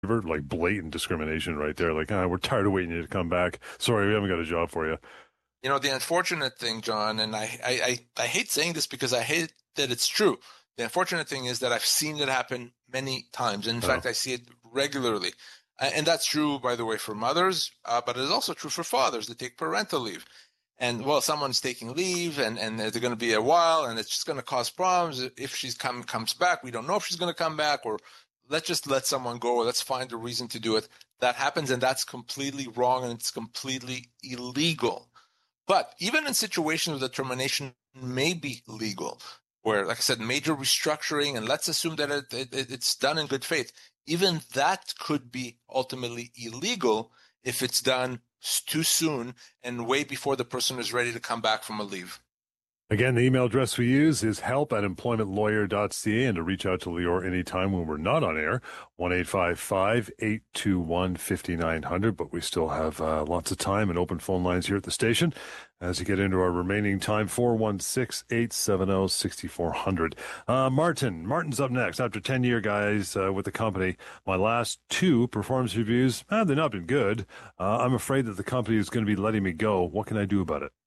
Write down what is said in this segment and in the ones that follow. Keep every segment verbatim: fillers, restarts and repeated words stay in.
like blatant discrimination right there. Like, ah, we're tired of waiting you to come back. Sorry, we haven't got a job for you. You know, the unfortunate thing, John, and I, I, I, I hate saying this because I hate that it's true. The unfortunate thing is that I've seen it happen many times. In Oh. fact, I see it regularly. And that's true, by the way, for mothers, uh, but it's also true for fathers that take parental leave. And, well, someone's taking leave and, and they're going to be a while and it's just going to cause problems. If she's come comes back, we don't know if she's going to come back, or let's just let someone go, or let's find a reason to do it. That happens, and that's completely wrong, and it's completely illegal. But even in situations where the termination may be legal, where, like I said, major restructuring, and let's assume that it, it, it's done in good faith, even that could be ultimately illegal if it's done too soon and way before the person is ready to come back from a leave. Again, the email address we use is help at employment lawyer dot c a, and to reach out to Lior anytime when we're not on air, one eight five five, eight two one, five nine zero zero. But we still have uh, lots of time and open phone lines here at the station. As you get into our remaining time, four one six, eight seven zero, six four zero zero. Uh, Martin. Martin's up next. After ten year guys uh, with the company, my last two performance reviews, eh, they've not been good. Uh, I'm afraid that the company is going to be letting me go. What can I do about it?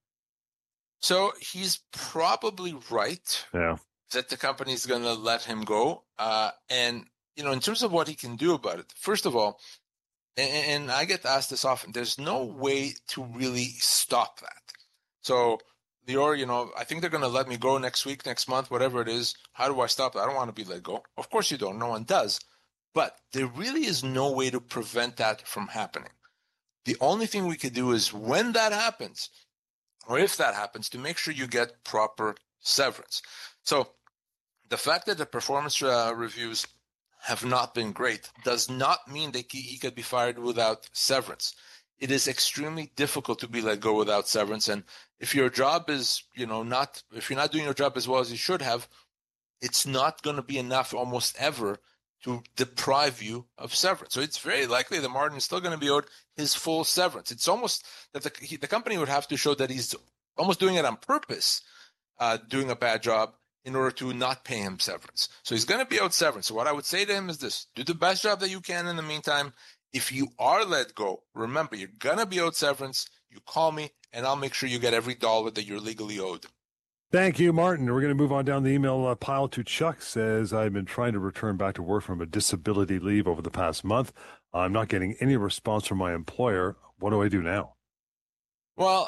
So he's probably right Yeah. that the company is going to let him go. Uh, and, you know, in terms of what he can do about it, first of all, and, and I get asked this often, there's no way to really stop that. So, Lior, you know, I think they're going to let me go next week, next month, whatever it is. How do I stop that? I don't want to be let go. Of course you don't. No one does. But there really is no way to prevent that from happening. The only thing we could do is when that happens, or if that happens, to make sure you get proper severance. So the fact that the performance uh, reviews have not been great does not mean that he, he could be fired without severance. It is extremely difficult to be let go without severance. And if your job is, you know, not, if you're not doing your job as well as you should have, it's not going to be enough almost ever to deprive you of severance. So it's very likely that Martin is still going to be owed his full severance. It's almost that the, he, the company would have to show that he's almost doing it on purpose, uh, doing a bad job in order to not pay him severance. So he's going to be owed severance. So what I would say to him is this: do the best job that you can in the meantime. If you are let go, remember, you're going to be owed severance. You call me, and I'll make sure you get every dollar that you're legally owed. Thank you, Martin. We're going to move on down the email uh, pile to Chuck. Says, I've been trying to return back to work from a disability leave over the past month. I'm not getting any response from my employer. What do I do now? Well,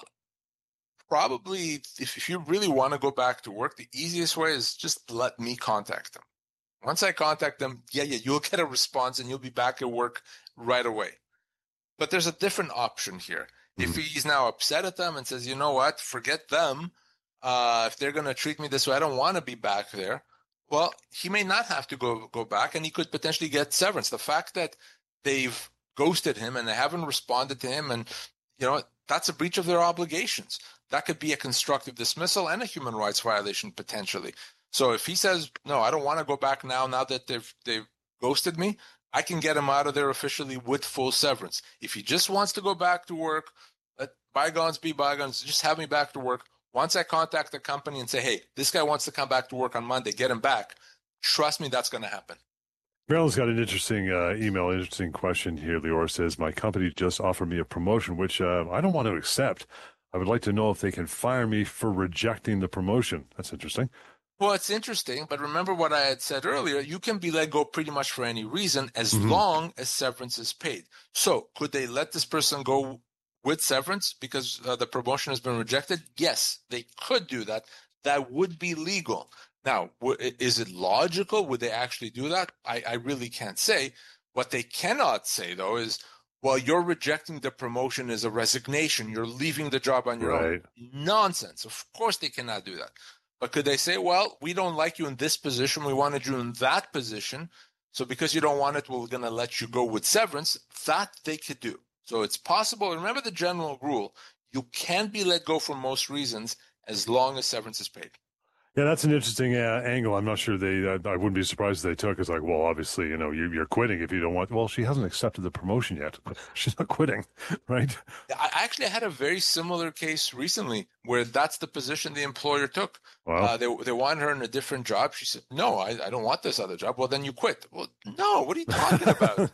probably if, if you really want to go back to work, the easiest way is just let me contact them. Once I contact them, yeah, yeah, you'll get a response and you'll be back at work right away. But there's a different option here. Mm-hmm. If he's now upset at them and says, you know what, forget them. Uh, if they're going to treat me this way, I don't want to be back there. Well, he may not have to go go back, and he could potentially get severance. The fact that they've ghosted him and they haven't responded to him, and you know that's a breach of their obligations. That could be a constructive dismissal and a human rights violation potentially. So if he says, no, I don't want to go back now, now that they've they've ghosted me, I can get him out of there officially with full severance. If he just wants to go back to work, let bygones be bygones, just have me back to work. Once I contact the company and say, hey, this guy wants to come back to work on Monday, get him back, trust me, that's going to happen. Marilyn's got an interesting uh, email, interesting question here. Lior says, my company just offered me a promotion, which uh, I don't want to accept. I would like to know if they can fire me for rejecting the promotion. That's interesting. Well, it's interesting, but remember what I had said earlier. You can be let go pretty much for any reason as mm-hmm. long as severance is paid. So could they let this person go with severance because uh, the promotion has been rejected? Yes, they could do that. That would be legal. Now, w- is it logical? Would they actually do that? I, I really can't say. What they cannot say, though, is, well, you're rejecting the promotion as a resignation. You're leaving the job on your right. own. Nonsense. Of course they cannot do that. But could they say, well, we don't like you in this position. We wanted you in that position. So because you don't want it, we're going to let you go with severance. That they could do. So it's possible. Remember the general rule. You can be let go for most reasons as long as severance is paid. Yeah, that's an interesting uh, angle. I'm not sure they, uh, I wouldn't be surprised if they took. It's like, well, obviously, you know, you, you're quitting if you don't want, well, she hasn't accepted the promotion yet. She's not quitting, right? I actually had a very similar case recently where that's the position the employer took. Wow. Uh, they they wanted her in a different job. She said, no, I, I don't want this other job. Well, then you quit. Well, no, what are you talking about?